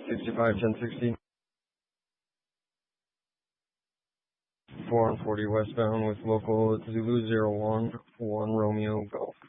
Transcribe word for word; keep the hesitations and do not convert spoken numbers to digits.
sixty-five, ten sixty. four forty westbound with local Zulu zero one, one Romeo Golf.